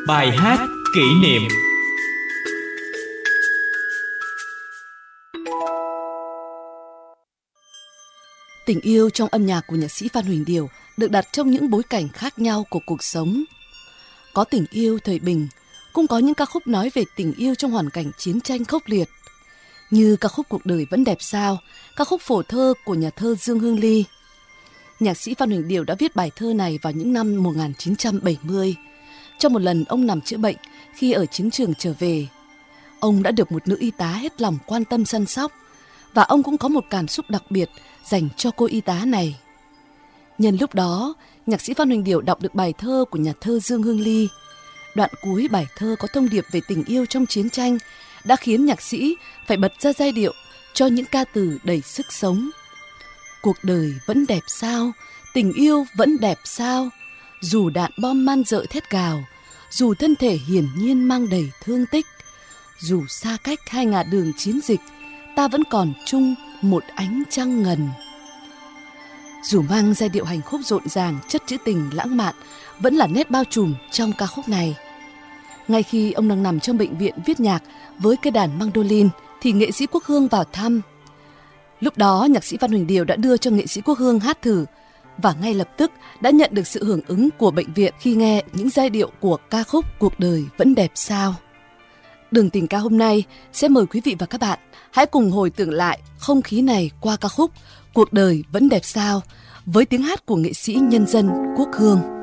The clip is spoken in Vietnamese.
Bài hát kỷ niệm. Tình yêu trong âm nhạc của nhạc sĩ Phan Huỳnh Điểu được đặt trong những bối cảnh khác nhau của cuộc sống. Có tình yêu thời bình, cũng có những ca khúc nói về tình yêu trong hoàn cảnh chiến tranh khốc liệt. Như ca khúc Cuộc đời vẫn đẹp sao, ca khúc phổ thơ của nhà thơ Dương Hương Ly. Nhạc sĩ Phan Huỳnh Điểu đã viết bài thơ này vào những năm 1970. Trong một lần ông nằm chữa bệnh khi ở chiến trường trở về, ông đã được một nữ y tá hết lòng quan tâm săn sóc, và ông cũng có một cảm xúc đặc biệt dành cho cô y tá này. Nhân lúc đó, nhạc sĩ Phan Huỳnh Điểu đọc được bài thơ của nhà thơ Dương Hương Ly. Đoạn cuối bài thơ có thông điệp về tình yêu trong chiến tranh đã khiến nhạc sĩ phải bật ra giai điệu cho những ca từ đầy sức sống. Cuộc đời vẫn đẹp sao, tình yêu vẫn đẹp sao, dù đạn bom man rợ thét gào, dù thân thể hiển nhiên mang đầy thương tích, dù xa cách hai ngả đường chiến dịch, ta vẫn còn chung một ánh trăng ngần. Dù mang giai điệu hành khúc rộn ràng, chất trữ tình lãng mạn vẫn là nét bao trùm trong ca khúc này. Ngay khi ông đang nằm trong bệnh viện viết nhạc với cây đàn mandolin thì nghệ sĩ Quốc Hương vào thăm. Lúc đó nhạc sĩ Phan Huỳnh Điểu đã đưa cho nghệ sĩ Quốc Hương hát thử, và ngay lập tức đã nhận được sự hưởng ứng của bệnh viện khi nghe những giai điệu của ca khúc Cuộc đời vẫn đẹp sao. Đường tình ca hôm nay sẽ mời quý vị và các bạn hãy cùng hồi tưởng lại không khí này qua ca khúc Cuộc đời vẫn đẹp sao với tiếng hát của nghệ sĩ nhân dân Quốc Hương.